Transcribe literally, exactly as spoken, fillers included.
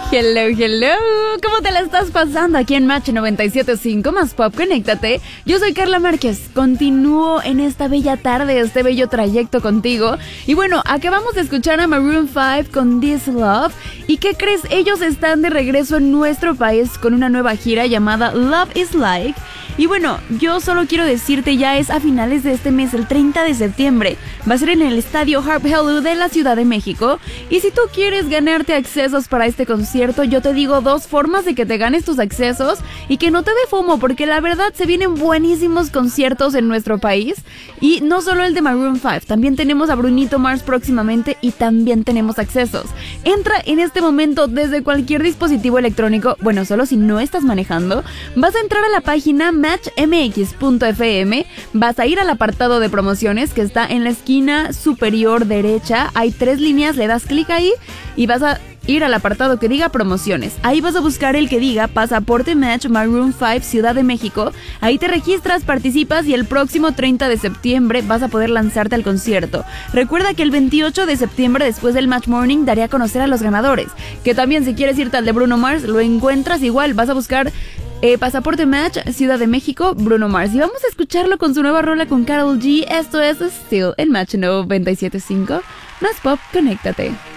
Hello, hello, ¿cómo te la estás pasando aquí en Match noventa y siete punto cinco más Pop? Conéctate. Yo soy Carla Márquez, continúo en esta bella tarde, este bello trayecto contigo. Y bueno, acabamos de escuchar a Maroon cinco con This Love. ¿Y qué crees? Ellos están de regreso en nuestro país con una nueva gira llamada Love is Like. Y bueno, yo solo quiero decirte, ya es a finales de este mes, el treinta de septiembre. Va a ser en el estadio Harp Hello de la Ciudad de México. Y si tú quieres ganarte accesos para este concierto, yo te digo dos formas de que te ganes tus accesos y que no te dé FOMO, porque la verdad se vienen buenísimos conciertos en nuestro país. Y no solo el de Maroon cinco, también tenemos a Brunito Mars próximamente y también tenemos accesos. Entra en este momento desde cualquier dispositivo electrónico, bueno, solo si no estás manejando. Vas a entrar a la página match m x punto f m, vas a ir al apartado de promociones que está en la esquina superior derecha. Hay tres líneas, le das clic ahí y vas a ir al apartado que diga promociones. Ahí vas a buscar el que diga Pasaporte Match Maroon cinco Ciudad de México. Ahí te registras, participas y el próximo treinta de septiembre vas a poder lanzarte al concierto. Recuerda que el veintiocho de septiembre, después del Match Morning, daré a conocer a los ganadores. Que también, si quieres irte al de Bruno Mars, lo encuentras igual. Vas a buscar eh, Pasaporte Match Ciudad de México, Bruno Mars. Y vamos a escucharlo con su nueva rola con Karol G. Esto es Still en Match noventa y siete punto cinco. Más Pop, conéctate.